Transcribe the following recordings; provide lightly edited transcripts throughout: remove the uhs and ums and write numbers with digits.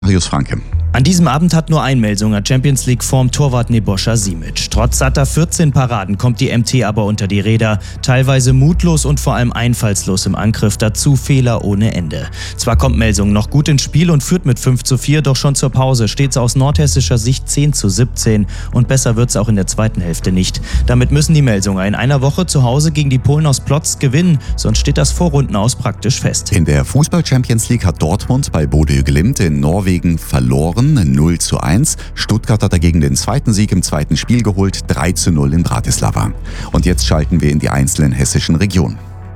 Marius Franke. An diesem Abend hat nur Einmeldunger Champions League Form Torwart Nebojša Simić. Trotz satter 14 Paraden kommt die MT aber unter die Räder. Teilweise mutlos und vor allem einfallslos im Angriff, dazu Fehler ohne Ende. Zwar kommt Melsung noch gut ins Spiel und führt mit 5:4, doch schon zur Pause steht's aus nordhessischer Sicht 10:17 und besser wird's auch in der zweiten Hälfte nicht. Damit müssen die Melsunger in einer Woche zu Hause gegen die Polen aus Plock gewinnen, sonst steht das Vorrundenaus praktisch fest. In der Fußball-Champions League hat Dortmund bei Bodø Glimt in Norwegen verloren, 0:1. Stuttgart hat dagegen den zweiten Sieg im zweiten Spiel geholt, 3:0 in Bratislava. Und jetzt schalten wir in die einzelnen hessischen Regionen.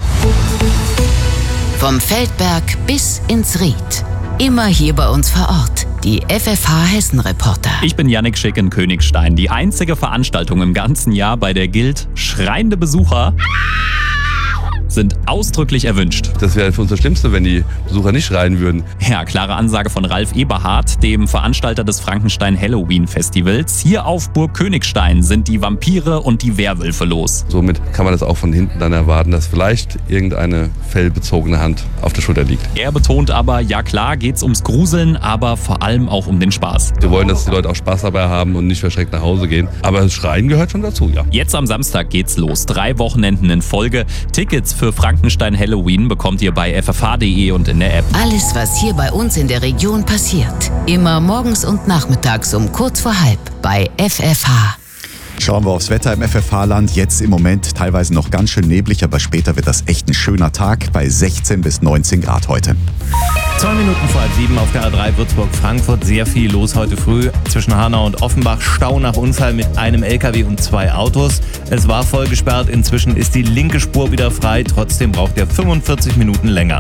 Vom Feldberg bis ins Ried. Immer hier bei uns vor Ort. Die FFH Hessen-Reporter. Ich bin Jannik Schick in Königstein. Die einzige Veranstaltung im ganzen Jahr, bei der gilt, schreiende Besucher sind ausdrücklich erwünscht. Das wäre für uns das Schlimmste, wenn die Besucher nicht schreien würden. Ja, klare Ansage von Ralf Eberhardt, dem Veranstalter des Frankenstein Halloween Festivals. Hier auf Burg Königstein sind die Vampire und die Werwölfe los. Somit kann man das auch von hinten dann erwarten, dass vielleicht irgendeine fellbezogene Hand auf der Schulter liegt. Er betont aber, ja klar geht's ums Gruseln, aber vor allem auch um den Spaß. Wir wollen, dass die Leute auch Spaß dabei haben und nicht verschreckt nach Hause gehen. Aber das Schreien gehört schon dazu, ja. Jetzt am Samstag geht's los. 3 Wochenenden in Folge. Tickets für Frankenstein Halloween bekommt ihr bei ffh.de und in der App. Alles, was hier bei uns in der Region passiert. Immer morgens und nachmittags um kurz vor halb bei FFH. Schauen wir aufs Wetter im FFH-Land. Jetzt im Moment teilweise noch ganz schön neblig, aber später wird das echt ein schöner Tag bei 16 bis 19 Grad heute. 2 Minuten vor halb 7 auf der A3 Würzburg-Frankfurt. Sehr viel los heute früh zwischen Hanau und Offenbach. Stau nach Unfall mit einem LKW und 2 Autos. Es war voll gesperrt. Inzwischen ist die linke Spur wieder frei. Trotzdem braucht er 45 Minuten länger.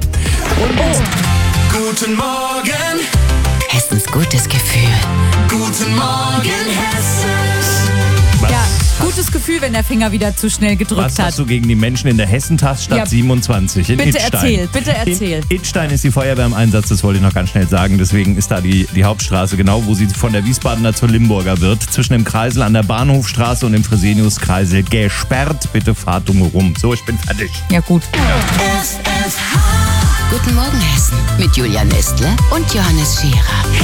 Guten Morgen, Hessens gutes Gefühl. guten Morgen, Hessen. Ja, gutes Gefühl, wenn der Finger wieder zu schnell gedrückt Was hat. hast du gegen die Menschen in der Hessentagsstadt Ja, 27 in bitte Idstein? erzähl. In Idstein ist die Feuerwehr im Einsatz, das wollte ich noch ganz schnell sagen. Deswegen ist da die Hauptstraße, genau wo sie von der Wiesbadener zur Limburger wird. Zwischen dem Kreisel an der Bahnhofstraße und dem Freseniuskreisel gesperrt. Bitte fahrt rum. So, ich bin fertig. Ja, gut. Guten Morgen Hessen mit Julia Nestle und Johannes Scherer.